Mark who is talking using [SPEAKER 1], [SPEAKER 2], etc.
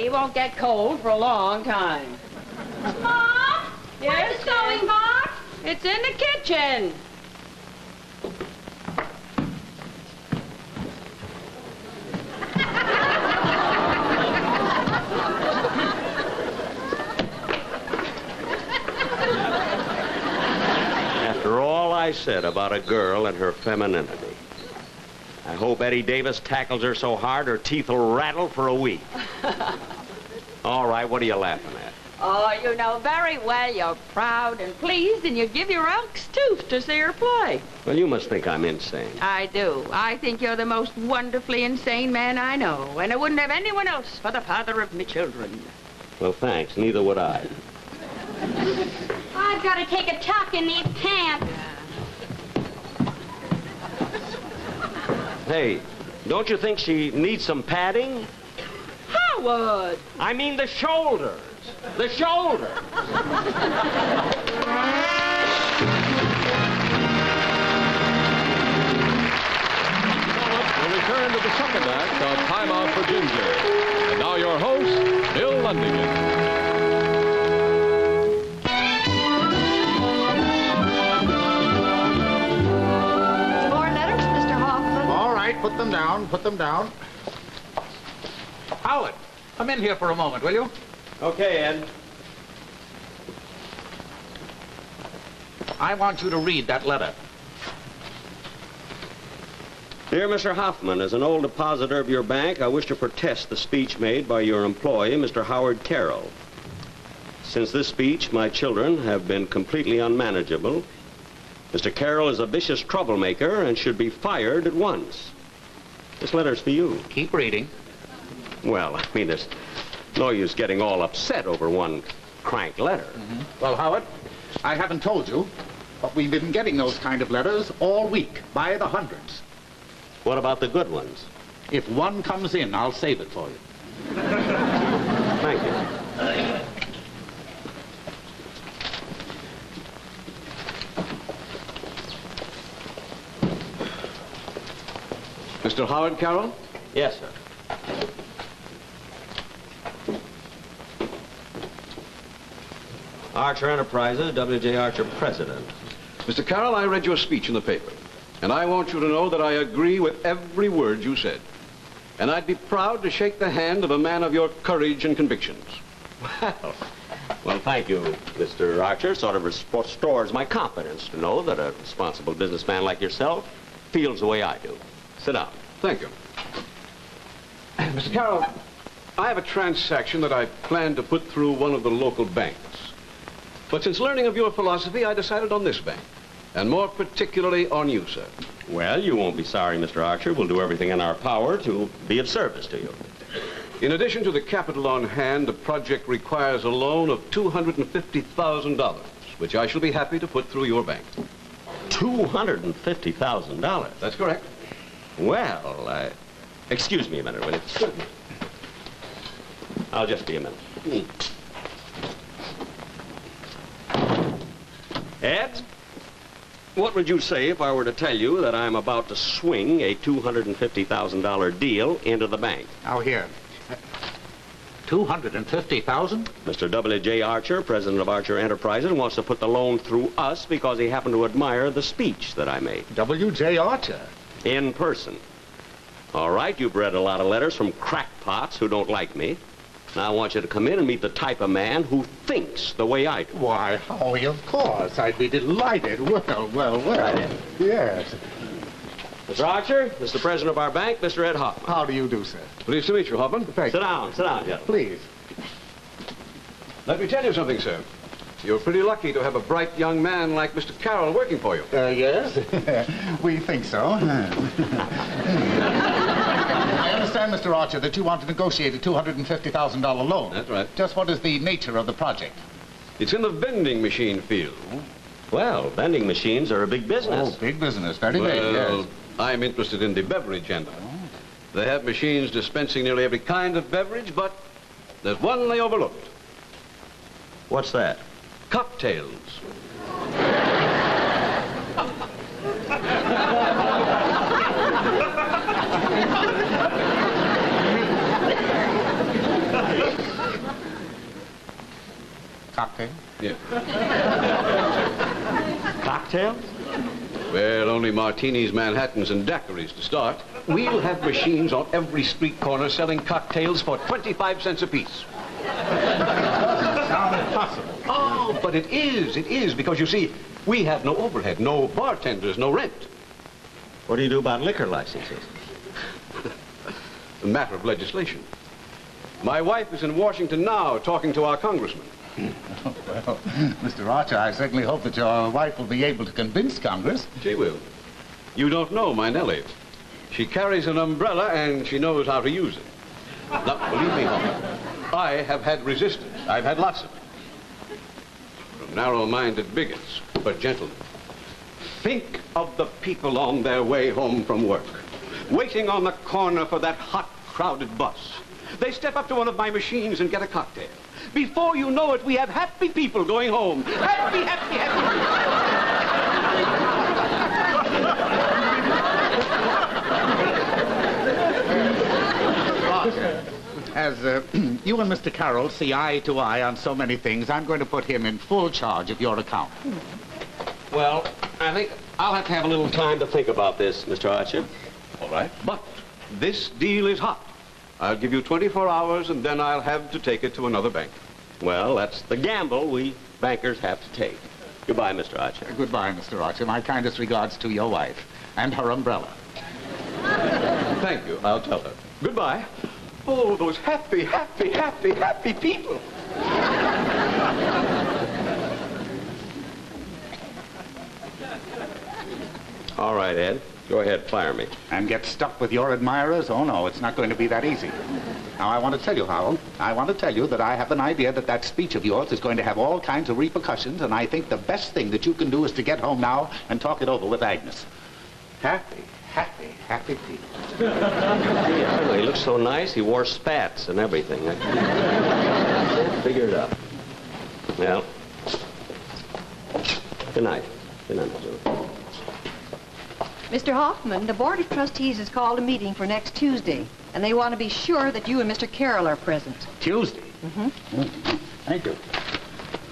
[SPEAKER 1] he won't get cold for a long time.
[SPEAKER 2] Mom?
[SPEAKER 1] Yes,
[SPEAKER 2] Where's the sewing box?
[SPEAKER 1] It's in the kitchen.
[SPEAKER 3] After all I said about a girl and her femininity, I hope Eddie Davis tackles her so hard her teeth will rattle for a week. All right, what are you laughing at?
[SPEAKER 1] Oh, you know very well you're proud and pleased, and you'd give your elk's tooth to see her play.
[SPEAKER 3] Well, you must think I'm insane.
[SPEAKER 1] I do. I think you're the most wonderfully insane man I know, and I wouldn't have anyone else for the father of me children.
[SPEAKER 3] Well, thanks. Neither would I.
[SPEAKER 2] I've got to take a tuck in these pants.
[SPEAKER 3] Hey, don't you think she needs some padding?
[SPEAKER 1] Howard!
[SPEAKER 3] I mean the shoulders. The shoulders.
[SPEAKER 4] We'll return to the second act of Time Out for Ginger. And now your host, Bill Lundigan.
[SPEAKER 5] More letters, Mr. Hoffman.
[SPEAKER 6] All right, put them down, put them down. Howard, come in here for a moment, will you?
[SPEAKER 3] Okay, Ed.
[SPEAKER 6] I want you to read that letter.
[SPEAKER 3] Dear Mr. Hoffman, as an old depositor of your bank, I wish to protest the speech made by your employee, Mr. Howard Carroll. Since this speech, my children have been completely unmanageable. Mr. Carroll is a vicious troublemaker and should be fired at once. This letter's for you.
[SPEAKER 6] Keep reading.
[SPEAKER 3] Well, I mean, there's no use getting all upset over one crank letter.
[SPEAKER 6] Well, Howard, I haven't told you, but we've been getting those kind of letters all week, by the hundreds.
[SPEAKER 3] What about the good ones?
[SPEAKER 6] If one comes in, I'll save it for you.
[SPEAKER 3] Thank you.
[SPEAKER 4] Mr. Howard Carroll?
[SPEAKER 3] Yes, sir. Archer Enterprises, W.J. Archer, President.
[SPEAKER 4] Mr. Carroll, I read your speech in the paper, and I want you to know that I agree with every word you said. And I'd be proud to shake the hand of a man of your courage and convictions.
[SPEAKER 3] Well, thank you, Mr. Archer. Sort of restores my confidence to know that a responsible businessman like yourself feels the way I do. Sit down.
[SPEAKER 4] Thank you. Mr. Carroll, I have a transaction that I plan to put through one of the local banks. But since learning of your philosophy, I decided on this bank, and more particularly on you, sir.
[SPEAKER 3] Well, you won't be sorry, Mr. Archer. We'll do everything in our power to be of service to you.
[SPEAKER 4] In addition to the capital on hand, the project requires a loan of $250,000, which I shall be happy to put through your bank.
[SPEAKER 3] $250,000?
[SPEAKER 4] That's correct.
[SPEAKER 3] Well, excuse me a minute, will you? I'll just be a minute. Ed, what would you say if I were to tell you that I'm about to swing a $250,000 deal into the bank?
[SPEAKER 6] Now here. 250,000?
[SPEAKER 3] Mr. W.J. Archer, president of Archer Enterprises, wants to put the loan through us because he happened to admire the speech that I made.
[SPEAKER 6] W.J. Archer?
[SPEAKER 3] In person. All right, you've read a lot of letters from crackpots who don't like me. Now I want you to come in and meet the type of man who thinks the way I do.
[SPEAKER 6] Why, Howie, of course. I'd be delighted. Well.
[SPEAKER 3] Right in.
[SPEAKER 6] Yes.
[SPEAKER 3] Mr. Archer, Mr. President of our bank, Mr. Ed Hoffman.
[SPEAKER 6] How do you do, sir?
[SPEAKER 4] Pleased to meet you, Hoffman.
[SPEAKER 6] Thank
[SPEAKER 3] Sit
[SPEAKER 6] you.
[SPEAKER 3] down, gentlemen.
[SPEAKER 6] Please.
[SPEAKER 4] Let me tell you something, sir. You're pretty lucky to have a bright young man like Mr. Carroll working for you.
[SPEAKER 6] Yes? We think so. I understand, Mr. Archer, that you want to negotiate a $250,000 loan.
[SPEAKER 4] That's right.
[SPEAKER 6] Just what is the nature of the project?
[SPEAKER 4] It's in the vending machine field.
[SPEAKER 3] Well, vending machines are a big business.
[SPEAKER 6] Oh, big business. Very big,
[SPEAKER 4] Well,
[SPEAKER 6] yes.
[SPEAKER 4] I'm interested in the beverage end of it. They have machines dispensing nearly every kind of beverage, but there's one they overlooked.
[SPEAKER 3] What's that?
[SPEAKER 4] Cocktails.
[SPEAKER 6] cocktail?
[SPEAKER 4] Yeah.
[SPEAKER 3] Cocktails?
[SPEAKER 4] Well, only martinis, Manhattans, and daiquiris to start. We'll have machines on every street corner selling cocktails for 25 cents apiece.
[SPEAKER 6] Sounds impossible.
[SPEAKER 4] Oh, but it is, because you see, we have no overhead, no bartenders, no rent.
[SPEAKER 3] What do you do about liquor licenses?
[SPEAKER 4] A matter of legislation. My wife is in Washington now talking to our congressman.
[SPEAKER 6] Well, Mr. Archer, I certainly hope that your wife will be able to convince Congress.
[SPEAKER 4] She will. You don't know my Nellie. She carries an umbrella and she knows how to use it. Now, believe me, Homer, I have had resistance. I've had lots of it. From narrow-minded bigots, but gentlemen. Think of the people on their way home from work, waiting on the corner for that hot, crowded bus. They step up to one of my machines and get a cocktail. Before you know it, we have happy people going home. Happy, happy, happy.
[SPEAKER 6] As you and Mr. Carroll see eye to eye on so many things, I'm going to put him in full charge of your account.
[SPEAKER 3] Well, I think I'll have to have a little time to think about this, Mr. Archer.
[SPEAKER 4] All right, but this deal is hot. I'll give you 24 hours, and then I'll have to take it to another bank.
[SPEAKER 3] Well, that's the gamble we bankers have to take. Goodbye, Mr. Archer.
[SPEAKER 6] Goodbye, Mr. Archer. My kindest regards to your wife and her umbrella.
[SPEAKER 4] Thank you. I'll tell her. Goodbye. Oh, those happy, happy, happy, happy people.
[SPEAKER 3] All right, Ed. Go ahead, fire me.
[SPEAKER 6] And get stuck with your admirers? Oh, no, it's not going to be that easy. Now, I want to tell you, Howell, I want to tell you that I have an idea that that speech of yours is going to have all kinds of repercussions, and I think the best thing that you can do is to get home now and talk it over with Agnes. Happy, happy, happy people.
[SPEAKER 3] Yeah, he looks so nice. He wore spats and everything. I can't figure it out. Well, good night. Good night, Mr.
[SPEAKER 5] Mr. Hoffman, the Board of Trustees has called a meeting for next Tuesday, and they want to be sure that you and Mr. Carroll are present.
[SPEAKER 6] Tuesday? Mm-hmm. Thank you.